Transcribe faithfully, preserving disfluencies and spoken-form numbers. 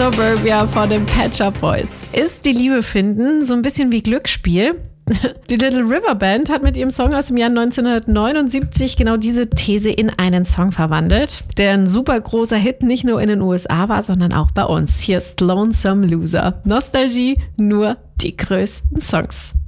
Suburbia von den Pet Shop Boys. Ist die Liebe finden so ein bisschen wie Glücksspiel? Die Little River Band hat mit ihrem Song aus dem Jahr neunzehnhundertneunundsiebzig genau diese These in einen Song verwandelt, der ein super großer Hit nicht nur in den U S A war, sondern auch bei uns. Hier ist Lonesome Loser. Nostalgie, nur die größten Songs.